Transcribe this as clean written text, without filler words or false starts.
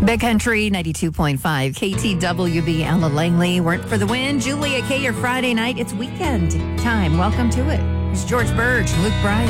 Big Country 92.5 KTWB. Ella Langley, Work for the Win. Julia K, your Friday night. It's weekend time. Welcome to it. It's George Burge, Luke Bryan.